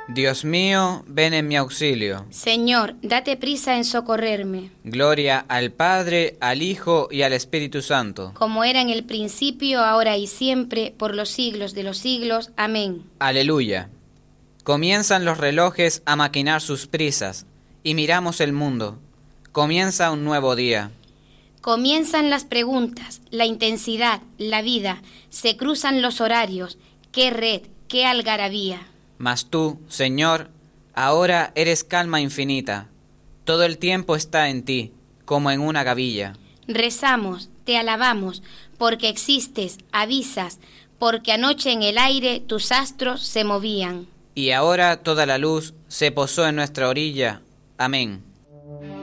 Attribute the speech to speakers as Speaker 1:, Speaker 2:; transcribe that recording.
Speaker 1: Dios mío, ven en mi auxilio.
Speaker 2: Señor, date prisa en socorrerme.
Speaker 1: Gloria al Padre, al Hijo y al Espíritu Santo.
Speaker 2: Como era en el principio, ahora y siempre, por los siglos de los siglos. Amén.
Speaker 1: Aleluya. Comienzan los relojes a maquinar sus prisas, y miramos el mundo. Comienza un nuevo día.
Speaker 2: Comienzan las preguntas, la intensidad, la vida, se cruzan los horarios. ¡Qué red, qué algarabía!
Speaker 1: Mas tú, Señor, ahora eres calma infinita. Todo el tiempo está en ti, como en una gavilla.
Speaker 2: Rezamos, te alabamos, porque existes, avisas, porque anoche en el aire tus astros se movían.
Speaker 1: Y ahora toda la luz se posó en nuestra orilla. Amén.